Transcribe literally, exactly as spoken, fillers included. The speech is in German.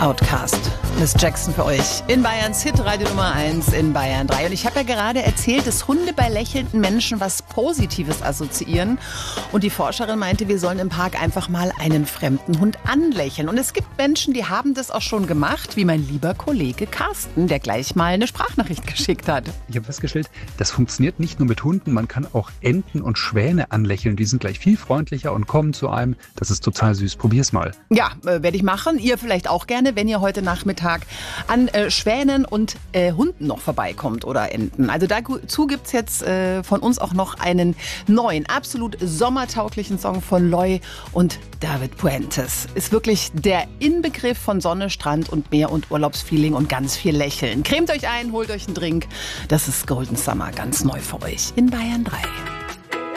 Outcast. Miss Jackson für euch in Bayerns Hitradio Nummer eins in Bayern drei. Und ich habe ja gerade erzählt, dass Hunde bei lächelnden Menschen was Positives assoziieren. Und die Forscherin meinte, wir sollen im Park einfach mal einen fremden Hund anlächeln. Und es gibt Menschen, die haben das auch schon gemacht, wie mein lieber Kollege Carsten, der gleich mal eine Sprachnachricht geschickt hat. Ich habe festgestellt, das funktioniert nicht nur mit Hunden, man kann auch Enten und Schwäne anlächeln. Die sind gleich viel freundlicher und kommen zu einem. Das ist total süß. Probier's mal. Ja, äh, werde ich machen. Ihr vielleicht auch gerne, wenn ihr heute Nachmittag an äh, Schwänen und äh, Hunden noch vorbeikommt oder Enten. Also dazu gibt es jetzt äh, von uns auch noch einen neuen, absolut sommertauglichen Song von Loy und David Puentes. Ist wirklich der Inbegriff von Sonne, Strand und Meer und Urlaubsfeeling und ganz viel Lächeln. Cremt euch ein, holt euch einen Drink. Das ist Golden Summer, ganz neu für euch in Bayern drei.